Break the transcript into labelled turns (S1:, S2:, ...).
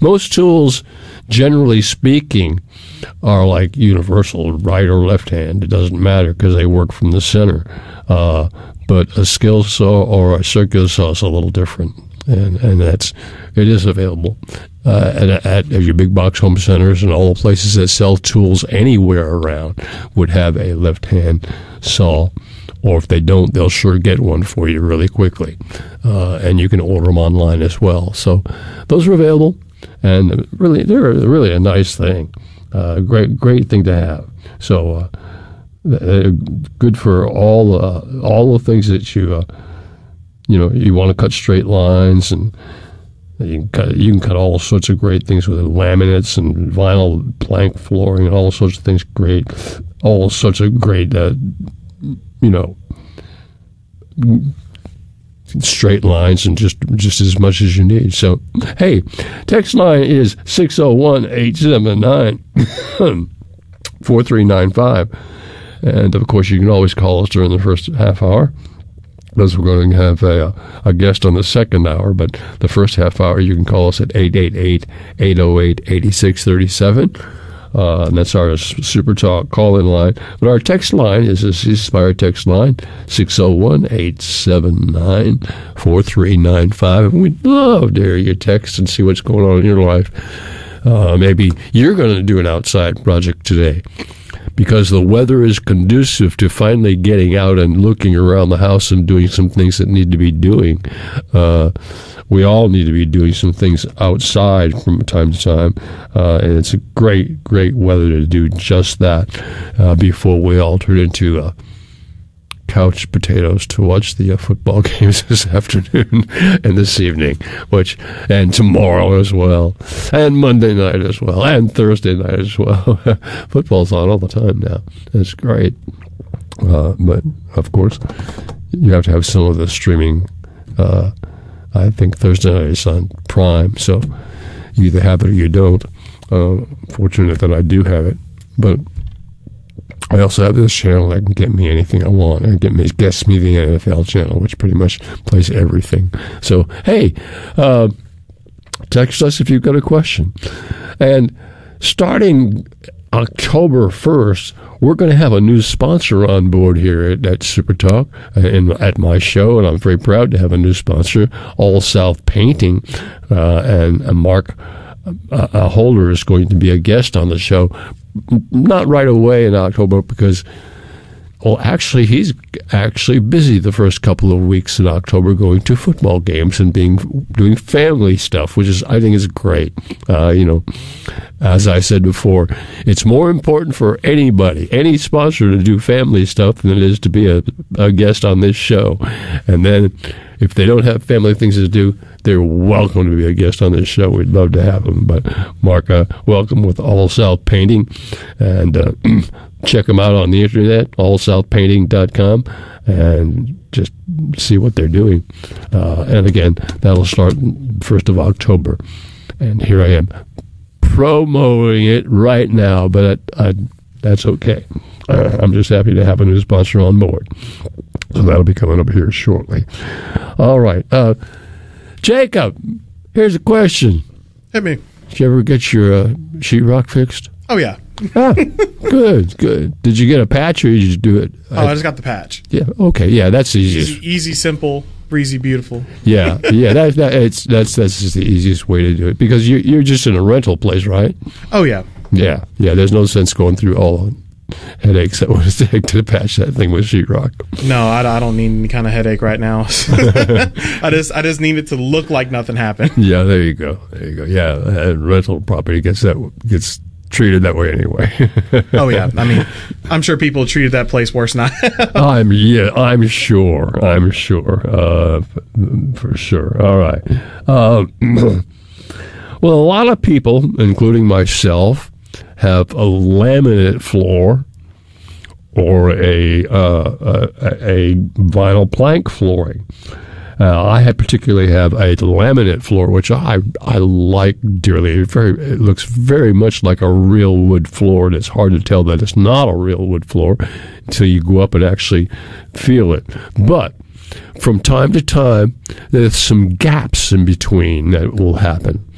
S1: most tools, generally speaking, are like universal, right or left hand. It doesn't matter because they work from the center. But a skill saw or a circular saw is a little different, and it is available at your big box home centers and all the places that sell tools anywhere around would have a left hand saw. Or if they don't, they'll sure get one for you really quickly. And you can order them online as well. So those are available, and really, they're really a nice thing. Great thing to have. So good for all the things that you want to cut straight lines, and you can cut all sorts of great things with laminates and vinyl plank flooring and all sorts of things. Great, all sorts of great. Straight lines and just as much as you need. So, hey, text line is 601-879-4395. And, of course, you can always call us during the first half hour, because we're going to have a guest on the second hour. But the first half hour, you can call us at 888-808-8637. And that's our Super Talk call-in line. But our text line is a ceasefire text line, 601-879-4395. And we'd love to hear your text and see what's going on in your life. Maybe you're going to do an outside project today because the weather is conducive to finally getting out and looking around the house and doing some things that need to be doing. We all need to be doing some things outside from time to time, and it's a great weather to do just that before we all turn into couch potatoes to watch the football games this afternoon and this evening, and tomorrow as well, and Monday night as well, and Thursday night as well. Football's on all the time now. It's great. But, of course, you have to have some of the streaming. I think Thursday night is on Prime, so you either have it or you don't. Fortunate that I do have it. But I also have this channel that can get me anything I want. It gets me the NFL channel, which pretty much plays everything. So, hey, text us if you've got a question. And starting October 1st, we're going to have a new sponsor on board here at Super Talk at my show, and I'm very proud to have a new sponsor, All South Painting, and Mark Holder is going to be a guest on the show. Not right away in October because, actually, he's actually busy the first couple of weeks in October going to football games and doing family stuff, which I think is great. As I said before, it's more important for any sponsor to do family stuff than it is to be a guest on this show. And then if they don't have family things to do, they're welcome to be a guest on this show. We'd love to have them. But Mark, welcome with All South Painting. And check them out on the internet, allsouthpainting.com, and just see what they're doing. And again, that'll start 1st of October. And here I am promoting it right now, but that's okay. I'm just happy to have a new sponsor on board. So that'll be coming up here shortly. All right. Jacob, here's a question.
S2: Hit me.
S1: Did you ever get your sheetrock fixed?
S2: Oh, yeah.
S1: Good. Did you get a patch or did you do it?
S2: I just got the patch.
S1: Yeah, okay. Yeah, that's easy.
S2: Easy, simple, breezy, beautiful.
S1: Yeah. That's just the easiest way to do it because you're just in a rental place, right?
S2: Oh, yeah.
S1: Yeah. There's no sense going through all headaches that would take to patch that thing with sheetrock.
S2: No, I don't need any kind of headache right now. I just need it to look like nothing happened.
S1: Yeah, there you go. Yeah, rental property gets treated that way anyway.
S2: Oh yeah, I mean, I'm sure people treated that place worse now.
S1: I'm sure, for sure. All right. Well, a lot of people, including myself, have a laminate floor or a vinyl plank flooring. I particularly have a laminate floor, which I like dearly. It looks very much like a real wood floor, and it's hard to tell that it's not a real wood floor until you go up and actually feel it. But from time to time, there's some gaps in between that will happen.